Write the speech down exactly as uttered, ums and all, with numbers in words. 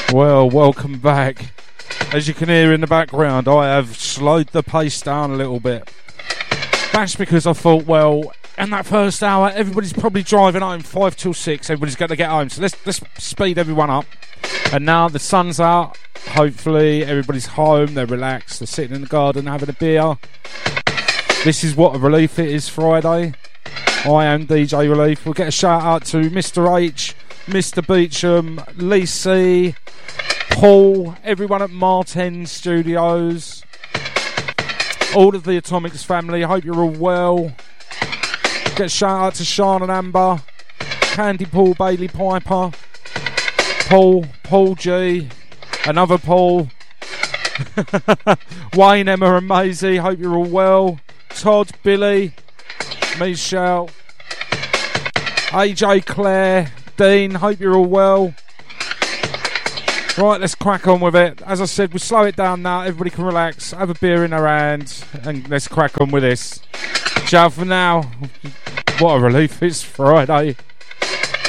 Well, welcome back. As you can hear in the background, I have slowed the pace down a little bit. That's because I thought, well, in that first hour, everybody's probably driving home, five till six, everybody's going to get home. So let's, let's speed everyone up. And now the sun's out, hopefully everybody's home, they're relaxed, they're sitting in the garden having a beer. This is what a relief it is, Friday. I am D J Relief. We'll get a shout out to Mister H, Mister Beecham, Lee C, Paul, everyone at Martin Studios, all of the Atomics family. I hope you're all well. Get a shout out to Sean and Amber, Candy Paul, Bailey Piper, Paul, Paul G, another Paul, Wayne, Emma and Maisie. Hope you're all well. Todd, Billy, Michelle, A J, Claire, Dean. Hope you're all well. Right, let's crack on with it. As I said, we'll slow it down now. Everybody can relax, have a beer in their hand, and let's crack on with this. Ciao for now. What a relief, it's Friday.